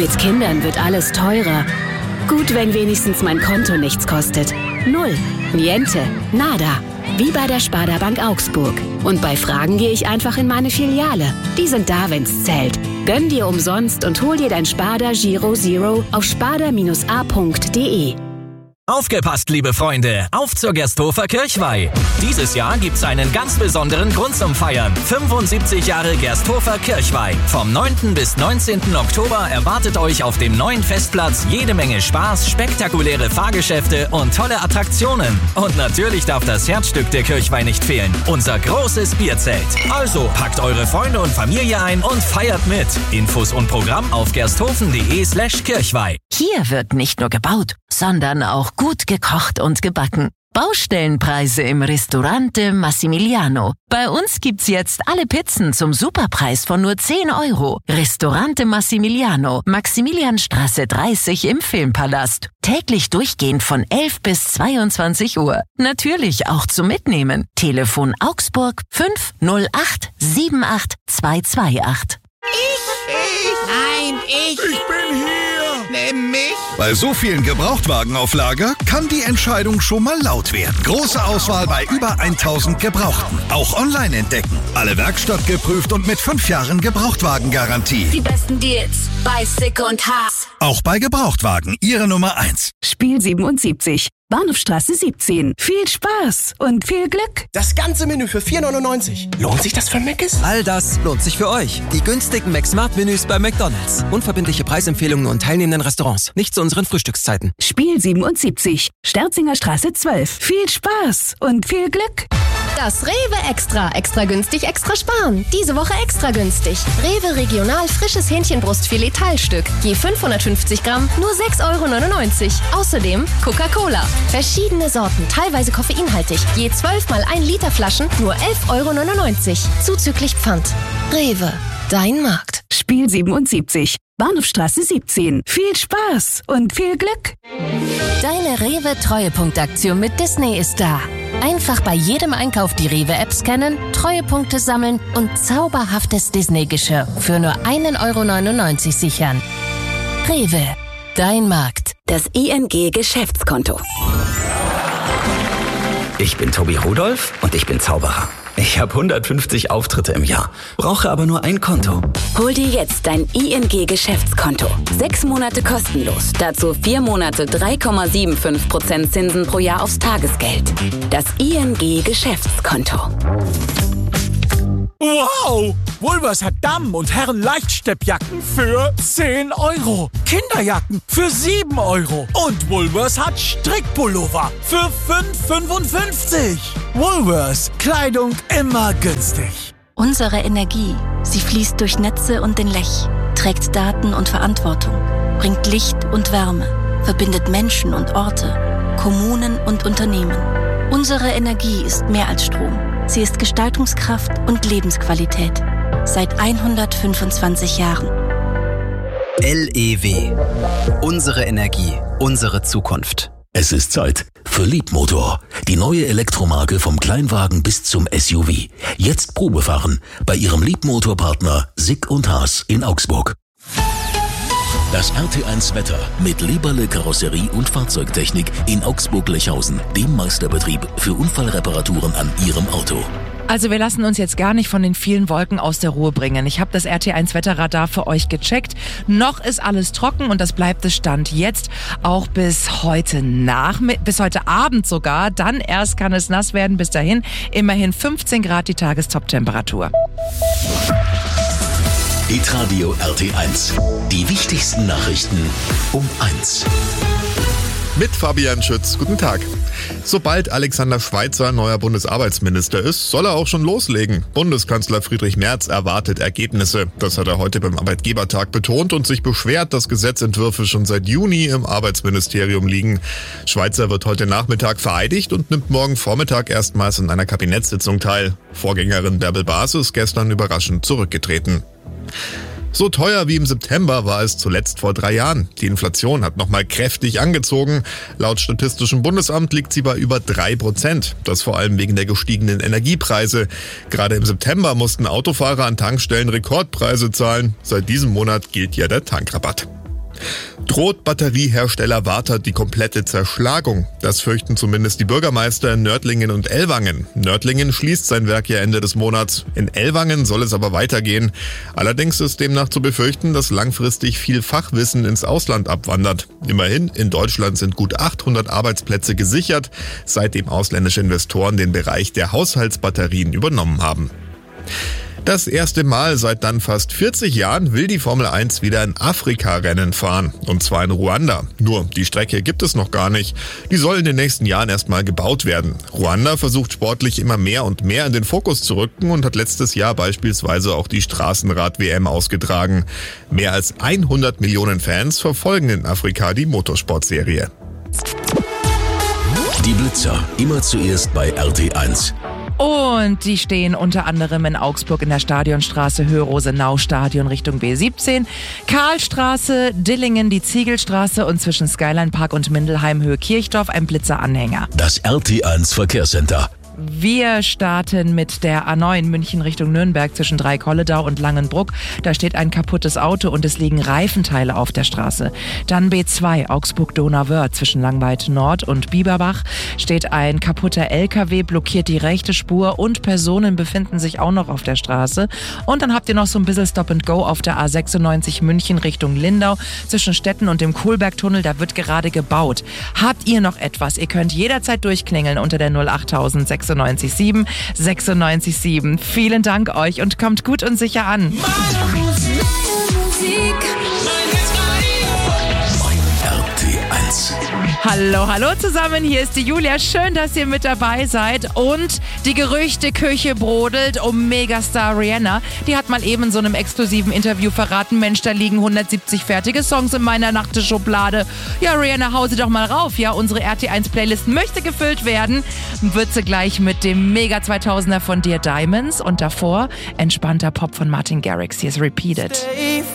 Mit Kindern wird alles teurer. Gut, wenn wenigstens mein Konto nichts kostet. Null, niente, nada. Wie bei der Sparda Bank Augsburg. Und bei Fragen gehe ich einfach in meine Filiale. Die sind da, wenn's zählt. Gönn dir umsonst und hol dir dein Sparda Giro Zero auf sparda-a.de. Aufgepasst, liebe Freunde, auf zur Gersthofer Kirchweih. Dieses Jahr gibt's einen ganz besonderen Grund zum Feiern. 75 Jahre Gersthofer Kirchweih. Vom 9. bis 19. Oktober erwartet euch auf dem neuen Festplatz jede Menge Spaß, spektakuläre Fahrgeschäfte und tolle Attraktionen. Und natürlich darf das Herzstück der Kirchweih nicht fehlen, unser großes Bierzelt. Also packt eure Freunde und Familie ein und feiert mit. Infos und Programm auf gersthofen.de/Kirchweih. Hier wird nicht nur gebaut, sondern auch gut gekocht und gebacken. Baustellenpreise im Ristorante Massimiliano. Bei uns gibt's jetzt alle Pizzen zum Superpreis von nur 10 €. Ristorante Massimiliano, Maximilianstraße 30 im Filmpalast. Täglich durchgehend von 11 bis 22 Uhr. Natürlich auch zum Mitnehmen. Telefon Augsburg 508 78 228. Ich bin hier. Nimm mich. Bei so vielen Gebrauchtwagen auf Lager kann die Entscheidung schon mal laut werden. Große Auswahl bei über 1000 Gebrauchten. Auch online entdecken. Alle Werkstatt geprüft und mit 5 Jahren Gebrauchtwagengarantie. Die besten Deals bei Sick und Haas. Auch bei Gebrauchtwagen Ihre Nummer 1. Spiel 77. Bahnhofstraße 17. Viel Spaß und viel Glück. Das ganze Menü für 4,99. Lohnt sich das für Mc's? All das lohnt sich für euch. Die günstigen McSmart-Menüs bei McDonald's. Unverbindliche Preisempfehlungen und teilnehmenden Restaurants. Nicht zu unseren Frühstückszeiten. Spiel 77. Sterzinger Straße 12. Viel Spaß und viel Glück. Das Rewe Extra. Extra günstig, extra sparen. Diese Woche extra günstig. Rewe Regional frisches Hähnchenbrustfilet Teilstück. Je 550 Gramm, nur 6,99 €. Außerdem Coca-Cola. Verschiedene Sorten, teilweise koffeinhaltig. Je 12 mal 1 Liter Flaschen, nur 11,99 €. Zuzüglich Pfand. Rewe. Dein Markt. Spiel 77. Bahnhofstraße 17. Viel Spaß und viel Glück. Deine Rewe-Treuepunktaktion mit Disney ist da. Einfach bei jedem Einkauf die Rewe-App scannen, Treuepunkte sammeln und zauberhaftes Disney-Geschirr für nur 1,99 € sichern. Rewe. Dein Markt. Das ING-Geschäftskonto. Ich bin Tobi Rudolph und ich bin Zauberer. Ich habe 150 Auftritte im Jahr, brauche aber nur ein Konto. Hol dir jetzt dein ING-Geschäftskonto. 6 Monate kostenlos. Dazu 4 Monate 3,75% Zinsen pro Jahr aufs Tagesgeld. Das ING-Geschäftskonto. Wow! Woolworths hat Damen- und Herren-Leichtsteppjacken für 10 €. Kinderjacken für 7 €. Und Woolworths hat Strickpullover für 5,55 €. Woolworths. Kleidung immer günstig. Unsere Energie, sie fließt durch Netze und den Lech, trägt Daten und Verantwortung, bringt Licht und Wärme, verbindet Menschen und Orte, Kommunen und Unternehmen. Unsere Energie ist mehr als Strom. Sie ist Gestaltungskraft und Lebensqualität. Seit 125 Jahren. LEW. Unsere Energie, unsere Zukunft. Es ist Zeit für Leapmotor. Die neue Elektromarke vom Kleinwagen bis zum SUV. Jetzt Probefahren bei Ihrem Leapmotor-Partner Sick und Haas in Augsburg. Das RT1 Wetter mit Leberle Karosserie und Fahrzeugtechnik in Augsburg-Lechhausen, dem Meisterbetrieb für Unfallreparaturen an Ihrem Auto. Also wir lassen uns jetzt gar nicht von den vielen Wolken aus der Ruhe bringen. Ich habe das RT1 Wetterradar für euch gecheckt. Noch ist alles trocken und das bleibt es Stand jetzt auch bis heute Abend sogar. Dann erst kann es nass werden. Bis dahin immerhin 15 Grad die Tagestop-Temperatur. Hitradio RT1. Die wichtigsten Nachrichten um 1. Mit Fabian Schütz. Guten Tag. Sobald Alexander Schweitzer neuer Bundesarbeitsminister ist, soll er auch schon loslegen. Bundeskanzler Friedrich Merz erwartet Ergebnisse. Das hat er heute beim Arbeitgebertag betont und sich beschwert, dass Gesetzentwürfe schon seit Juni im Arbeitsministerium liegen. Schweitzer wird heute Nachmittag vereidigt und nimmt morgen Vormittag erstmals an einer Kabinettssitzung teil. Vorgängerin Bärbel Baas ist gestern überraschend zurückgetreten. So teuer wie im September war es zuletzt vor 3 Jahren. Die Inflation hat nochmal kräftig angezogen. Laut Statistischem Bundesamt liegt sie bei über 3%. Das vor allem wegen der gestiegenen Energiepreise. Gerade im September mussten Autofahrer an Tankstellen Rekordpreise zahlen. Seit diesem Monat gilt ja der Tankrabatt. Droht Batteriehersteller Warta die komplette Zerschlagung? Das fürchten zumindest die Bürgermeister in Nördlingen und Ellwangen. Nördlingen schließt sein Werk ja Ende des Monats. In Ellwangen soll es aber weitergehen. Allerdings ist demnach zu befürchten, dass langfristig viel Fachwissen ins Ausland abwandert. Immerhin, in Deutschland sind gut 800 Arbeitsplätze gesichert, seitdem ausländische Investoren den Bereich der Haushaltsbatterien übernommen haben. Das erste Mal seit dann fast 40 Jahren will die Formel 1 wieder ein Afrika-Rennen fahren. Und zwar in Ruanda. Nur, die Strecke gibt es noch gar nicht. Die soll in den nächsten Jahren erstmal gebaut werden. Ruanda versucht sportlich immer mehr und mehr in den Fokus zu rücken und hat letztes Jahr beispielsweise auch die Straßenrad-WM ausgetragen. Mehr als 100 Millionen Fans verfolgen in Afrika die Motorsportserie. Die Blitzer, immer zuerst bei RT1. Und die stehen unter anderem in Augsburg in der Stadionstraße, Höhe Rosenau-Stadion Richtung B17, Karlstraße, Dillingen, die Ziegelstraße und zwischen Skyline Park und Mindelheim, Höhe Kirchdorf ein Blitzeranhänger. Das RT1 Verkehrscenter. Wir starten mit der A9 München Richtung Nürnberg zwischen Dreieck-Holledau und Langenbruck. Da steht ein kaputtes Auto und es liegen Reifenteile auf der Straße. Dann B2 Augsburg-Donauwörth zwischen Langweid Nord und Bieberbach steht ein kaputter LKW, blockiert die rechte Spur und Personen befinden sich auch noch auf der Straße. Und dann habt ihr noch so ein bisschen Stop and Go auf der A96 München Richtung Lindau zwischen Stetten und dem Kohlbergtunnel. Da wird gerade gebaut. Habt ihr noch etwas? Ihr könnt jederzeit durchklingeln unter der 08000 96 7. Vielen Dank euch und kommt gut und sicher an. RT1. Hallo zusammen, hier ist die Julia. Schön, dass ihr mit dabei seid. Und die Gerüchteküche brodelt um Megastar Rihanna. Die hat mal eben in so einem exklusiven Interview verraten, Mensch, da liegen 170 fertige Songs in meiner Nachttischschublade. Ja, Rihanna, hau sie doch mal rauf. Ja, unsere RT1-Playlist möchte gefüllt werden. Wird sie gleich mit dem Mega 2000er von Dear Diamonds. Und davor entspannter Pop von Martin Garrix. Hier ist Repeated.